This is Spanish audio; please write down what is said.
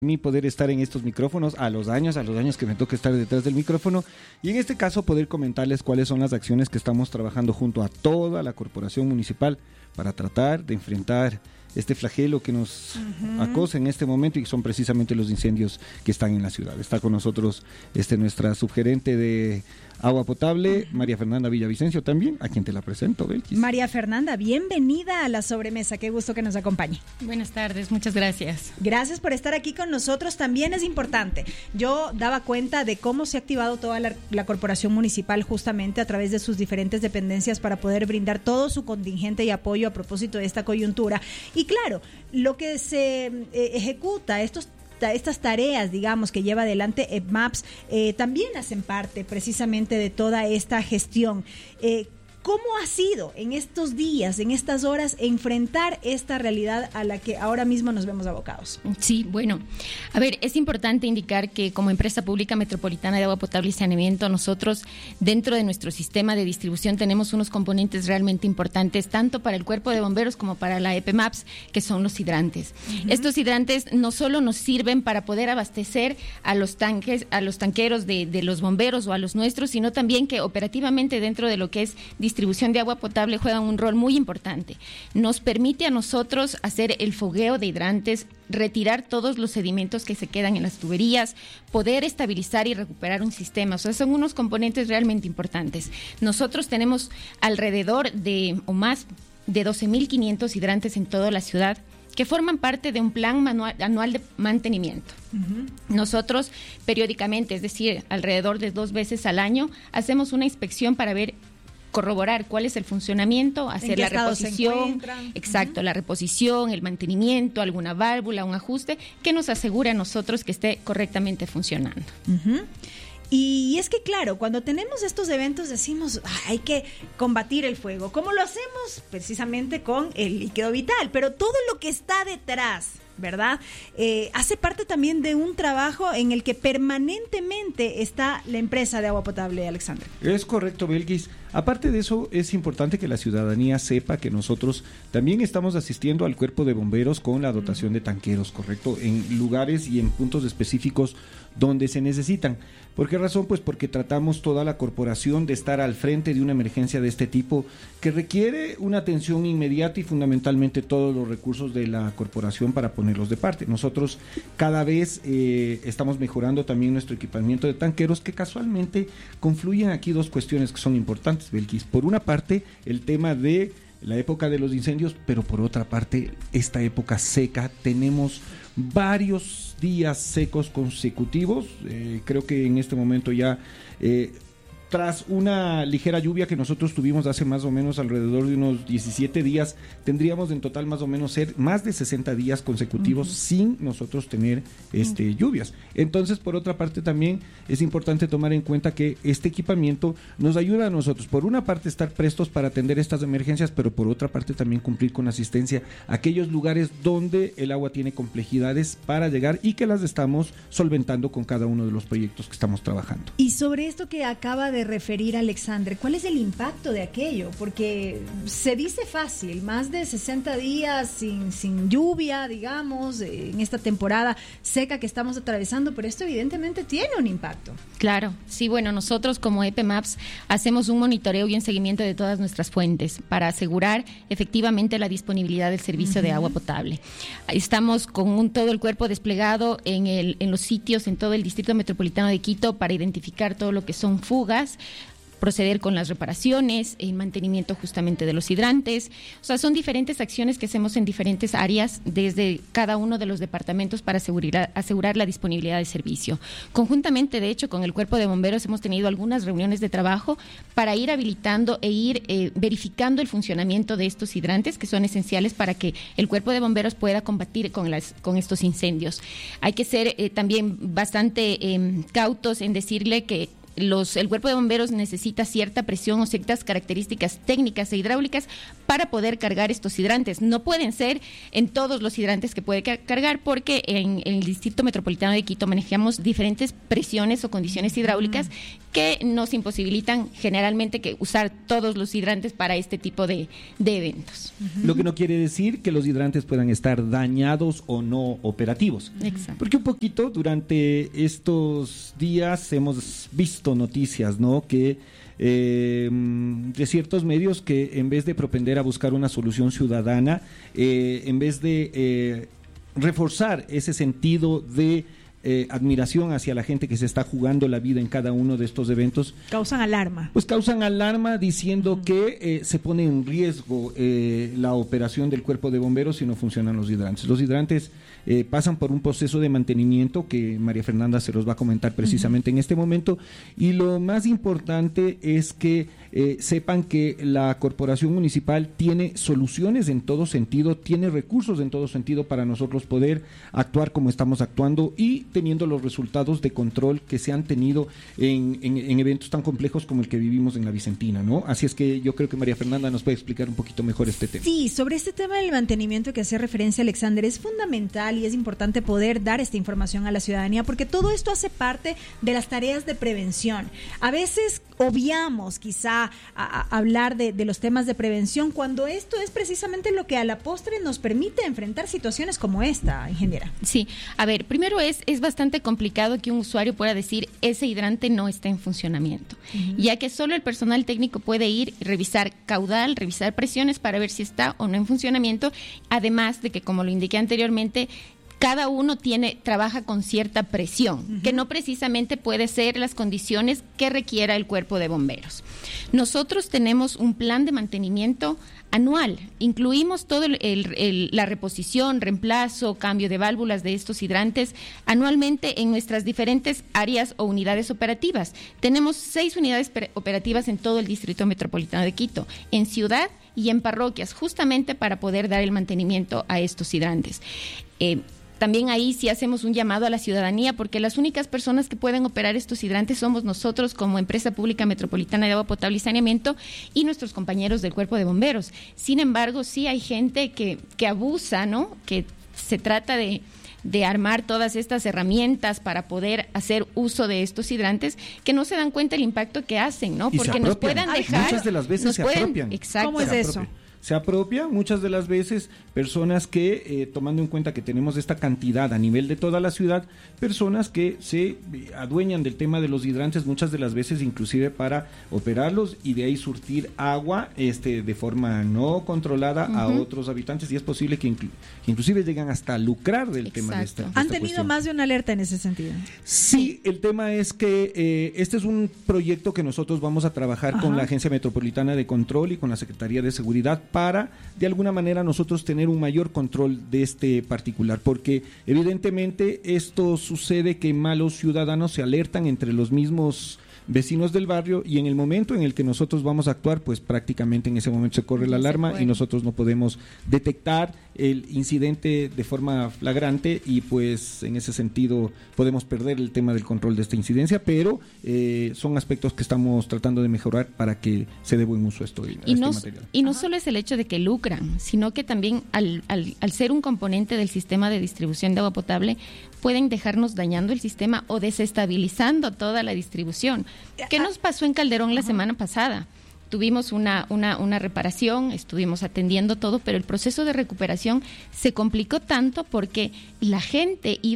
mí poder estar en estos micrófonos a los años que me toca estar detrás del micrófono y en este caso poder comentarles cuáles son las acciones que estamos trabajando junto a toda la corporación municipal para tratar de enfrentar este flagelo que nos acosa en este momento y son precisamente los incendios que están en la ciudad. Está con nosotros nuestra subgerente de agua potable, María Fernanda Villavicencio también, a quien te la presento, Belkis. María Fernanda, bienvenida a la sobremesa, qué gusto que nos acompañe. Buenas tardes, muchas gracias. Gracias por estar aquí con nosotros, también es importante. Yo daba cuenta de cómo se ha activado toda la corporación municipal justamente a través de sus diferentes dependencias para poder brindar todo su contingente y apoyo a propósito de esta coyuntura. Y claro, lo que se ejecuta, estas tareas, digamos, que lleva adelante EPMAPS, también hacen parte precisamente de toda esta gestión. ¿Cómo ha sido en estos días, en estas horas, enfrentar esta realidad a la que ahora mismo nos vemos abocados? Sí, bueno, a ver, es importante indicar que como empresa pública metropolitana de agua potable y saneamiento, nosotros dentro de nuestro sistema de distribución tenemos unos componentes realmente importantes, tanto para el cuerpo de bomberos como para la EPMAPS, que son los hidrantes. Estos hidrantes no solo nos sirven para poder abastecer a los tanqueros de los bomberos o a los nuestros, sino también que operativamente dentro de lo que es distribución de agua potable juegan un rol muy importante. Nos permite a nosotros hacer el fogueo de hidrantes, retirar todos los sedimentos que se quedan en las tuberías, poder estabilizar y recuperar un sistema. O sea, son unos componentes realmente importantes. Nosotros tenemos alrededor de, o más de 12.500 hidrantes en toda la ciudad, que forman parte de un plan anual de mantenimiento. Nosotros periódicamente, es decir, alrededor de 2 veces al año, hacemos una inspección para corroborar cuál es el funcionamiento, hacer la reposición, exacto, la reposición, el mantenimiento, alguna válvula, un ajuste, que nos asegure a nosotros que esté correctamente funcionando. Y es que claro, cuando tenemos estos eventos decimos, hay que combatir el fuego. ¿Cómo lo hacemos? Precisamente con el líquido vital, pero todo lo que está detrás, ¿verdad? Hace parte también de un trabajo en el que permanentemente está la empresa de agua potable, Alexandre. Es correcto, Belkis. Aparte de eso, es importante que la ciudadanía sepa que nosotros también estamos asistiendo al cuerpo de bomberos con la dotación de tanqueros, ¿correcto? En lugares y en puntos específicos donde se necesitan. ¿Por qué razón? Pues porque tratamos toda la corporación de estar al frente de una emergencia de este tipo que requiere una atención inmediata y fundamentalmente todos los recursos de la corporación para ponerlos de parte. Nosotros cada vez estamos mejorando también nuestro equipamiento de tanqueros, que casualmente confluyen aquí 2 cuestiones que son importantes, Belkis. Por una parte, el tema de la época de los incendios, pero por otra parte, esta época seca, tenemos varios días secos consecutivos. Creo que en este momento ya, tras una ligera lluvia que nosotros tuvimos hace más o menos alrededor de unos 17 días, tendríamos en total más o menos ser más de 60 días consecutivos sin nosotros tener lluvias. Entonces, por otra parte, también es importante tomar en cuenta que este equipamiento nos ayuda a nosotros, por una parte, estar prestos para atender estas emergencias, pero por otra parte también cumplir con asistencia a aquellos lugares donde el agua tiene complejidades para llegar y que las estamos solventando con cada uno de los proyectos que estamos trabajando. Y sobre esto que acaba de referir Alexandre, ¿cuál es el impacto de aquello? Porque se dice fácil, más de 60 días sin lluvia, digamos, en esta temporada seca que estamos atravesando, pero esto evidentemente tiene un impacto. Claro, sí, bueno, nosotros como EPMAPS hacemos un monitoreo y un seguimiento de todas nuestras fuentes para asegurar efectivamente la disponibilidad del servicio de agua potable. Estamos con todo el cuerpo desplegado en los sitios, en todo el Distrito Metropolitano de Quito para identificar todo lo que son fugas, proceder con las reparaciones, el mantenimiento justamente de los hidrantes. O sea, son diferentes acciones que hacemos en diferentes áreas desde cada uno de los departamentos para asegurar la disponibilidad de servicio. Conjuntamente, de hecho, con el Cuerpo de Bomberos hemos tenido algunas reuniones de trabajo para ir habilitando e ir verificando el funcionamiento de estos hidrantes que son esenciales para que el Cuerpo de Bomberos pueda combatir con estos incendios. Hay que ser también bastante cautos en decirle que el cuerpo de bomberos necesita cierta presión o ciertas características técnicas e hidráulicas para poder cargar estos hidrantes. No pueden ser en todos los hidrantes que puede cargar, porque en el Distrito Metropolitano de Quito manejamos diferentes presiones o condiciones hidráulicas que nos imposibilitan generalmente que usar todos los hidrantes para este tipo de eventos. Lo que no quiere decir que los hidrantes puedan estar dañados o no operativos. Exacto. Porque un poquito durante estos días hemos visto noticias, ¿no?, que de ciertos medios que en vez de propender a buscar una solución ciudadana, en vez de reforzar ese sentido de admiración hacia la gente que se está jugando la vida en cada uno de estos eventos, causan alarma. Pues causan alarma diciendo que se pone en riesgo la operación del cuerpo de bomberos si no funcionan los hidrantes. Los hidrantes pasan por un proceso de mantenimiento que María Fernanda se los va a comentar precisamente en este momento, y lo más importante es que sepan que la corporación municipal tiene soluciones en todo sentido, tiene recursos en todo sentido para nosotros poder actuar como estamos actuando y teniendo los resultados de control que se han tenido en eventos tan complejos como el que vivimos en la Vicentina, ¿no? Así es que yo creo que María Fernanda nos puede explicar un poquito mejor este tema. Sí, sobre este tema del mantenimiento que hacía referencia Alexander, es fundamental y es importante poder dar esta información a la ciudadanía, porque todo esto hace parte de las tareas de prevención. A veces obviamos quizá a hablar de los temas de prevención, cuando esto es precisamente lo que a la postre nos permite enfrentar situaciones como esta, ingeniera. Sí, a ver, primero es bastante complicado que un usuario pueda decir ese hidrante no está en funcionamiento, ya que solo el personal técnico puede ir, revisar caudal, revisar presiones para ver si está o no en funcionamiento, además de que, como lo indiqué anteriormente, cada uno trabaja con cierta presión, que no precisamente puede ser las condiciones que requiera el cuerpo de bomberos. Nosotros tenemos un plan de mantenimiento anual. Incluimos todo la reposición, reemplazo, cambio de válvulas de estos hidrantes anualmente en nuestras diferentes áreas o unidades operativas. Tenemos 6 unidades operativas en todo el Distrito Metropolitano de Quito, en ciudad y en parroquias, justamente para poder dar el mantenimiento a estos hidrantes. También ahí sí hacemos un llamado a la ciudadanía, porque las únicas personas que pueden operar estos hidrantes somos nosotros como Empresa Pública Metropolitana de Agua Potable y Saneamiento y nuestros compañeros del Cuerpo de Bomberos. Sin embargo, sí hay gente que abusa, ¿no?, que se trata de armar todas estas herramientas para poder hacer uso de estos hidrantes, que no se dan cuenta el impacto que hacen, ¿no? Porque nos puedan dejar... Muchas de las veces se apropian. Exacto. ¿Cómo es eso? Se apropia muchas de las veces personas que, tomando en cuenta que tenemos esta cantidad a nivel de toda la ciudad, personas que se adueñan del tema de los hidrantes muchas de las veces inclusive para operarlos y de ahí surtir agua de forma no controlada a otros habitantes, y es posible que inclusive llegan hasta lucrar del tema de esta ¿Han tenido cuestión. más de una alerta en ese sentido? Sí, el tema es que este es un proyecto que nosotros vamos a trabajar con la Agencia Metropolitana de Control y con la Secretaría de Seguridad para, de alguna manera, nosotros tener un mayor control de este particular, porque evidentemente esto sucede que malos ciudadanos se alertan entre los mismos vecinos del barrio, y en el momento en el que nosotros vamos a actuar, pues prácticamente en ese momento se corre la alarma y nosotros no podemos detectar el incidente de forma flagrante, y pues en ese sentido podemos perder el tema del control de esta incidencia, pero son aspectos que estamos tratando de mejorar para que se dé buen uso a este material. Y no solo es el hecho de que lucran, sino que también al ser un componente del sistema de distribución de agua potable, pueden dejarnos dañando el sistema o desestabilizando toda la distribución. ¿Qué nos pasó en Calderón la semana pasada? Tuvimos una reparación, estuvimos atendiendo todo, pero el proceso de recuperación se complicó tanto porque la gente iba